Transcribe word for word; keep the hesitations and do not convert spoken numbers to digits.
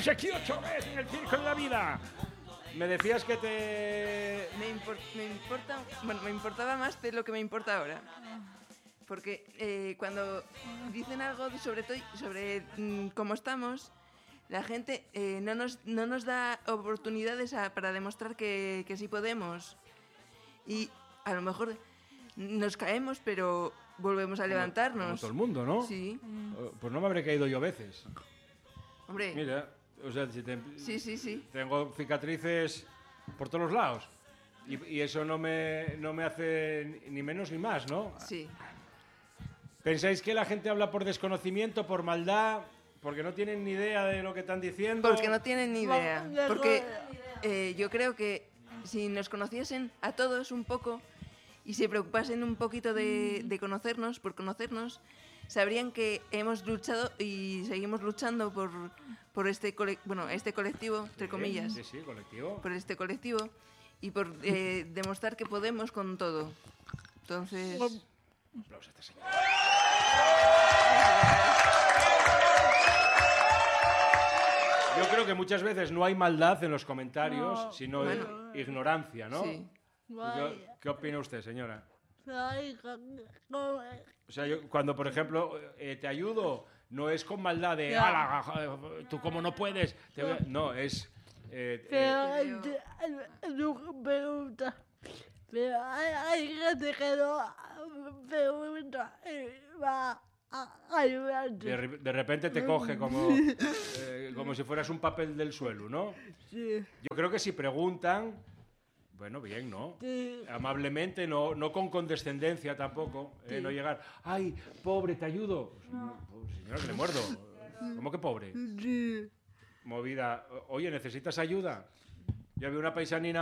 estamos aquí otra vez en el Circo de la Vida. Me decías que te... Me, import, me importa... Bueno, me importaba más de lo que me importa ahora. Porque eh, cuando dicen algo sobre, to- sobre mm, cómo estamos, la gente eh, no, nos, no nos da oportunidades a, para demostrar que, que sí podemos. Y a lo mejor nos caemos, pero volvemos a levantarnos. Como todo el mundo, ¿no? Sí. Uh, Pues no me habré caído yo veces. Hombre. Mira, o sea, si te- Sí, sí, sí. tengo cicatrices por todos los lados. Y, y eso no me, no me hace ni menos ni más, ¿no? Sí. ¿Pensáis que la gente habla por desconocimiento, por maldad, porque no tienen ni idea de lo que están diciendo? Porque no tienen ni idea. Porque eh, yo creo que si nos conociesen a todos un poco y se preocupasen un poquito de, de conocernos, por conocernos, sabrían que hemos luchado y seguimos luchando por, por este, cole, bueno, este colectivo, entre Sí, comillas. Sí, sí, colectivo. Por este colectivo y por eh, demostrar que podemos con todo. Entonces... Un aplauso a esta señora. Yo creo que muchas veces no hay maldad en los comentarios, No. sino Bueno. ignorancia, ¿no? Sí. ¿Qué, qué opina usted, señora? Ay, no, O sea, yo, cuando, por ejemplo, eh, te ayudo, no es con maldad de, Ya. "Ala, ja, tú como no puedes", te voy a-". No, es... eh, eh, pero no pregunta. Pero hay, hay gente que no pregunta y va a ayudarte. de, re- de repente te coge como, eh, como si fueras un papel del suelo, ¿no? Sí, Yo creo que si preguntan, bueno, bien, ¿no? sí. Amablemente, no, no con condescendencia tampoco, eh, no llegar, "Ay, pobre, te ayudo". Pues, señora, que le muerdo. ¿Cómo que pobre? Sí. Movida, "Oye, ¿necesitas ayuda?". Yo había una paisanina